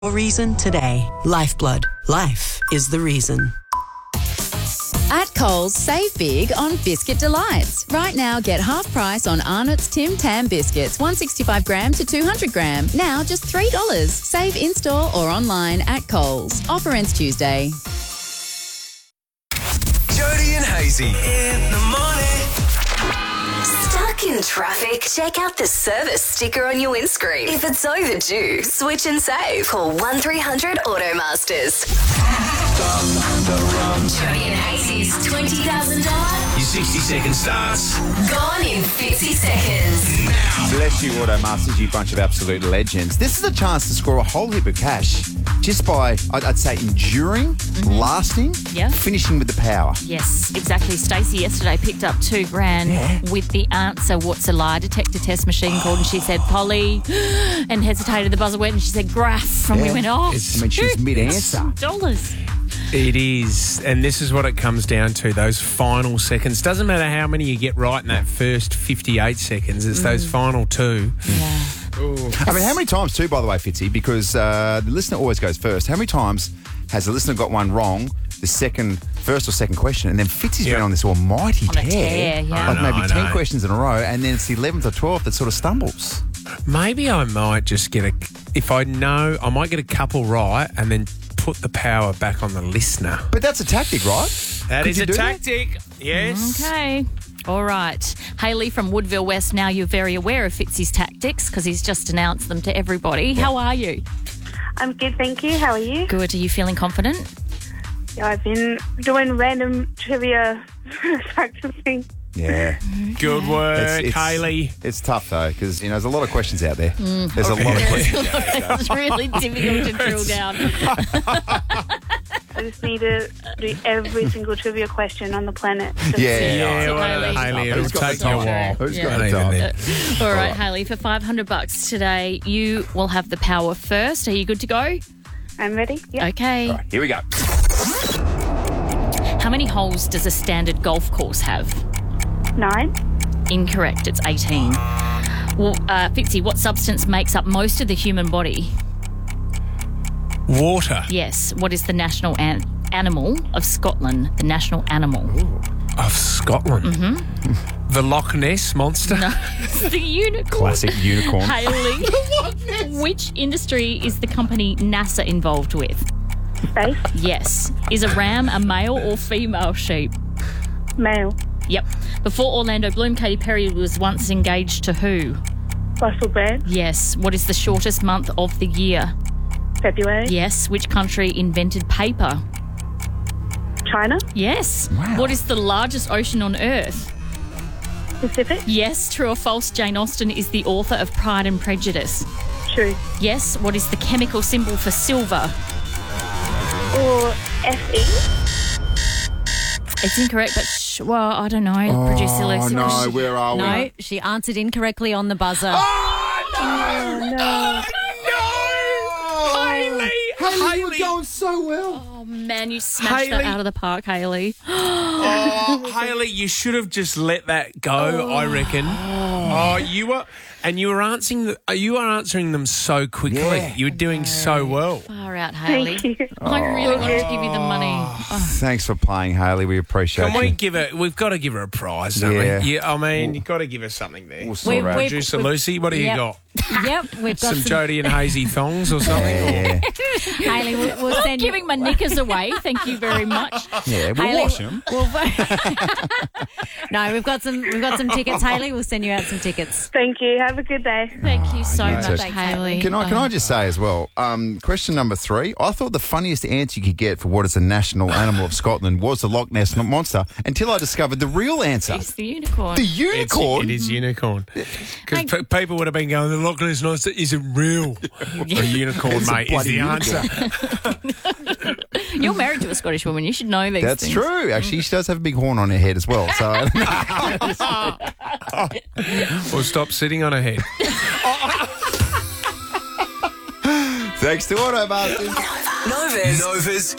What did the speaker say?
reason today. Lifeblood. Life is the reason. At Coles, save big on Biscuit Delights. Right now, get half price on Arnott's Tim Tam biscuits, 165 gram to 200 gram. Now just $3. Save in-store or online at Coles. Offer ends Tuesday. Jody and Hazy in the morning. Stuck in traffic? Check out the service sticker on your windscreen. If it's overdue, switch and save. Call 1300 Automasters. Jody and Hazy's $20,000. Your 60-second starts. Gone in 50 seconds. Now. Bless you, Automasters, you bunch of absolute legends. This is a chance to score a whole heap of cash just by, I'd say, enduring, lasting, finishing with the power. Yes, exactly. Stacey yesterday picked up $2,000 with the answer, what's a lie detector test machine called, and she said Polly and hesitated, the buzzer went, and she said graph, and we went, she was mid-answer. Dollars. It is, and this is what it comes down to, those final seconds. Doesn't matter how many you get right in that first 58 seconds, it's those final two. Yeah. I mean, how many times too, by the way, Fitzy, because the listener always goes first. How many times has the listener got one wrong, the first or second question, and then Fitzy's been on this almighty tear, like maybe 10 questions in a row, and then it's the 11th or 12th that sort of stumbles. Maybe I might just get I might get a couple right and then put the power back on the listener. But that's a tactic, right? That is a tactic, yes. Okay. All right. Hayley from Woodville West, now you're very aware of Fitzy's tactics because he's just announced them to everybody. Yeah. How are you? I'm good, thank you. How are you? Good. Are you feeling confident? Yeah, I've been doing random trivia practicing. Yeah. Good work, Hayley. It's tough, though, because, there's a lot of questions out there. There's a lot of questions out there. It's really difficult to drill down. I just need to do every single trivia question on the planet. Hayley, it'll take you a while. Who's got the time? All right, Hayley, for $500 today, you will have the power first. Are you good to go? I'm ready. Yep. Okay. All right, here we go. How many holes does a standard golf course have? 9. Incorrect. It's 18. Well, Fitzy, what substance makes up most of the human body? Water. Yes. What is the national animal of Scotland? The national animal. Of Scotland? Mm-hmm. The Loch Ness Monster? No, it's the unicorn. Classic unicorn. Hayley, which industry is the company NASA involved with? Space. Yes. Is a ram a male or female sheep? Male. Yep. Before Orlando Bloom, Katy Perry was once engaged to who? Russell Brand. Yes. What is the shortest month of the year? February. Yes. Which country invented paper? China. Yes. Wow. What is the largest ocean on Earth? Pacific. Yes. True or false, Jane Austen is the author of Pride and Prejudice? True. Yes. What is the chemical symbol for silver? Or Fe. It's incorrect, but I don't know. Producer Lucy. No, where are we? No, she answered incorrectly on the buzzer. No! Hayley, you were going so well. Oh, man, you smashed that out of the park, Hayley. Hayley, you should have just let that go, I reckon. You were answering them so quickly. Yeah. You were doing so well. Far out, Hayley. Thank you. I really wanted to give you the money. Thanks for playing, Hayley. We appreciate it. We've got to give her a prize, don't we? Yeah, I mean, you've got to give her something there. We'll sort out. Producer Lucy, what do you got? Yep, we've got Some Jody and Hazy thongs or something? Yeah. Hayley, we'll I'm send you. giving my knickers away. Thank you very much. Yeah, we'll Hayley, wash them. No, we've got some tickets, Hayley. We'll send you out some tickets. Thank you. Have a good day. Thank you so Thanks, much, Hayley. Hayley. Can I just say as well, question number 3, I thought the funniest answer you could get for what is the national animal of Scotland was the Loch Ness Monster until I discovered the real answer. It's the unicorn. The unicorn? It is unicorn. Because people would have been going, the Loch Ness Monster isn't real. A unicorn, mate, is the answer. You're married to a Scottish woman. You should know these That's things. true. Actually, she does have a big horn on her head as well. So, Or stop sitting on her head. thanks to Automasters. Nova's